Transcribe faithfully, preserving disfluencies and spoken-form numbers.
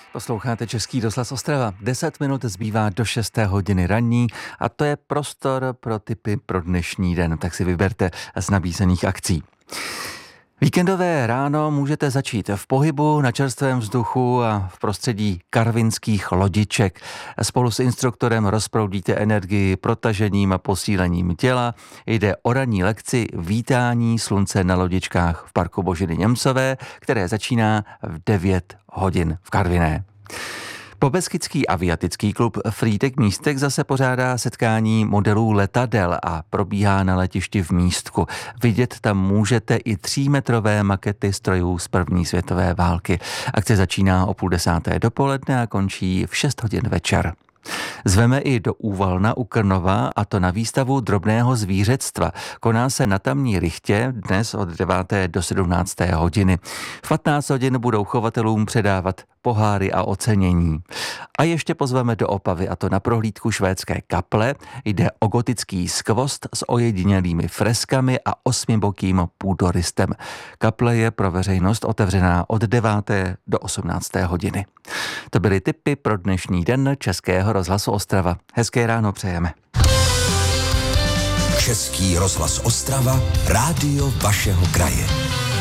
Posloucháte Český rozhlas Ostrava. Deset minut zbývá do šesté hodiny ranní a to je prostor pro tipy pro dnešní den. Tak si vyberte z nabízených akcí. Víkendové ráno můžete začít v pohybu, na čerstvém vzduchu a v prostředí karvinských lodiček. Spolu s instruktorem rozproudíte energii protažením a posílením těla. Jde o ranní lekci Vítání slunce na lodičkách v parku Boženy Němcové, které začíná v devět hodin v Karviné. Pobeskydský aviatický klub Frýdek Místek zase pořádá setkání modelů letadel a probíhá na letišti v Místku. Vidět tam můžete i třímetrové makety strojů z první světové války. Akce začíná o půl desáté dopoledne a končí v šest hodin večer. Zveme i do Úvalna u Krnova, a to na výstavu drobného zvířectva. Koná se na tamní Rychtě dnes od deváté do sedmnácté hodiny. V patnáct hodin budou chovatelům předávat poháry a ocenění. A ještě pozveme do Opavy, a to na prohlídku švédské kaple. Jde o gotický skvost s ojedinělými freskami a osmibokým půdorystem. Kaple je pro veřejnost otevřená od deváté do osmnácté hodiny. To byly tipy pro dnešní den Českého rozhlasu Ostrava. Hezké ráno přejeme. Český rozhlas Ostrava, rádio vašeho kraje.